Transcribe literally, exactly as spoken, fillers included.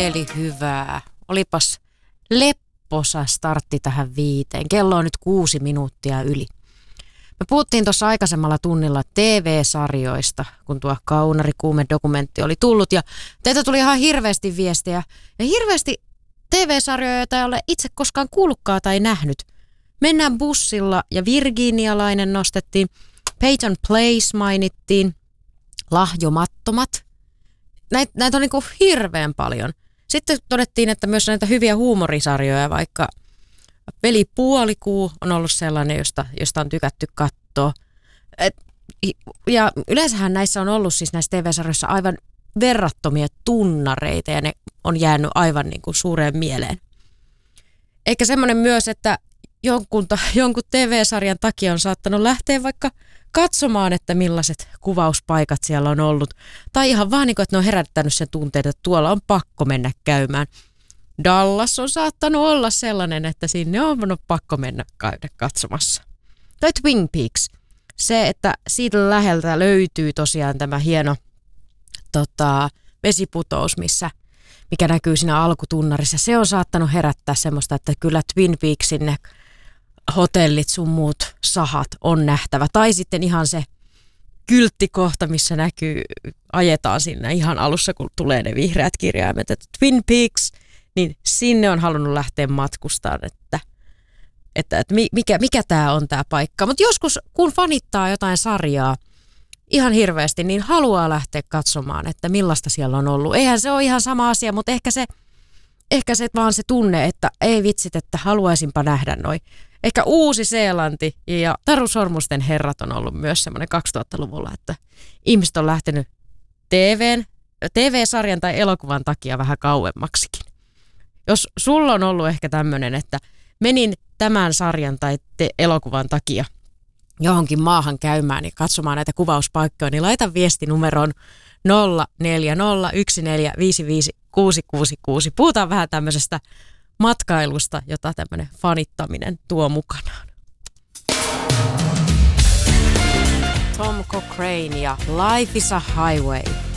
mieli hyvää. Olipas lepposa startti tähän viiteen. Kello on nyt kuusi minuuttia yli. Me puhuttiin tuossa aikaisemmalla tunnilla T V-sarjoista, kun tuo Kaunari-kuume-dokumentti oli tullut. Ja teitä tuli ihan hirveästi viestejä. Ja hirveästi T V-sarjoja, joita ei ole itse koskaan kuullutkaan tai nähnyt. Mennään bussilla ja Virginialainen nostettiin. Peyton Place mainittiin. Lahjomattomat. Näitä, näitä on niin kuin hirveän paljon. Sitten todettiin, että myös näitä hyviä huumorisarjoja, vaikka Veli Puolikuu on ollut sellainen, josta, josta on tykätty katsoa. Et, ja yleensähän näissä on ollut siis näissä T V-sarjoissa aivan verrattomia tunnareita ja ne on jäänyt aivan niin kuin suureen mieleen. Eikä semmoinen myös, että jonkun, jonkun T V-sarjan takia on saattanut lähteä vaikka katsomaan, että millaiset kuvauspaikat siellä on ollut. Tai ihan vaan niin kuin, että ne on herättänyt sen tunteen, että tuolla on pakko mennä käymään. Dallas on saattanut olla sellainen, että sinne on pakko mennä käydä katsomassa. Tai Twin Peaks. Se, että siitä läheltä löytyy tosiaan tämä hieno tota, vesiputous, missä, mikä näkyy siinä alkutunnarissa. Se on saattanut herättää semmoista, että kyllä Twin Peaksin ne hotellit sun muut sahat on nähtävä. Tai sitten ihan se kylttikohta, missä näkyy, ajetaan sinne ihan alussa, kun tulee ne vihreät kirjaimet, että Twin Peaks, niin sinne on halunnut lähteä matkustamaan, että, että, että mikä, mikä tämä on tämä paikka. Mutta joskus, kun fanittaa jotain sarjaa ihan hirveästi, niin haluaa lähteä katsomaan, että millaista siellä on ollut. Eihän se ole ihan sama asia, mutta ehkä se, ehkä se vaan se tunne, että ei vitsit, että haluaisinpa nähdä noi. Ehkä Uusi-Seelanti ja Taru Sormusten herrat on ollut myös semmoinen kaksituhattaluvulla, että ihmiset on lähtenyt T V:n, T V-sarjan tai elokuvan takia vähän kauemmaksikin. Jos sulla on ollut ehkä tämmöinen, että menin tämän sarjan tai te- elokuvan takia johonkin maahan käymään ja katsomaan näitä kuvauspaikkoja, niin laita viesti numeroon nolla neljä nolla yksi neljä viisi viisi kuusi kuusi kuusi. Puhutaan vähän tämmöisestä matkailusta, jota tämmöinen fanittaminen tuo mukanaan. Tom Cochrane ja Life is a Highway.